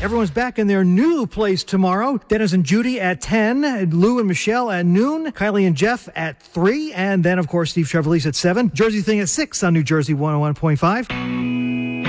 Everyone's back in their new place tomorrow. Dennis and Judy at 10, Lou and Michelle at noon, Kylie and Jeff at 3, and then, of course, Steve Trevelise at 7. Jersey Thing at 6 on New Jersey 101.5.